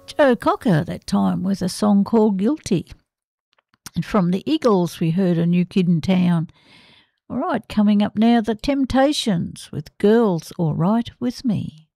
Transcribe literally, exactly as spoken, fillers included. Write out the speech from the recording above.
Joe Cocker that time with a song called Guilty. And from the Eagles we heard A New Kid in Town. All right, coming up now, The Temptations with Girls All Right With Me.